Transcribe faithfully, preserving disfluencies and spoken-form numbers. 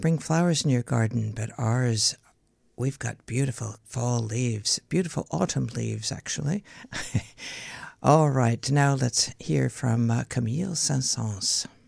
bring flowers in your garden, but ours, we've got beautiful fall leaves, beautiful autumn leaves, actually. All right, now let's hear from uh, Camille Saint-Saëns.